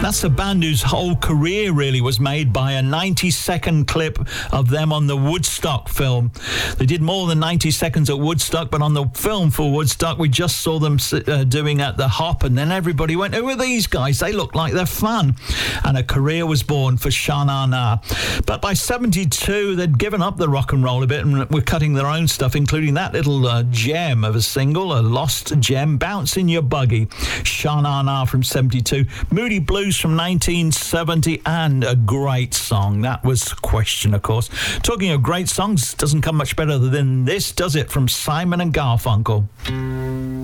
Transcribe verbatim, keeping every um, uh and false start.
That's a band whose whole career really was made by a ninety second clip of them on the Woodstock film. They did more than ninety seconds at Woodstock, but on the film for Woodstock, we just saw them uh, doing at the Hop, and then everybody went, who are these guys? They look like they're fun. And a career was born for Sha Na Na. But by seventy-two, they'd given up the rock and roll a bit and were cutting their own stuff, including that little uh, gem of a single, a lost gem, Bounce in Your Buggy. Sha Na Na from seventy-two. Moody Blues from nineteen seventy, and a great song. That was Question, of course. Talking of great songs, doesn't come much better than this, does it? From Simon and Garfunkel.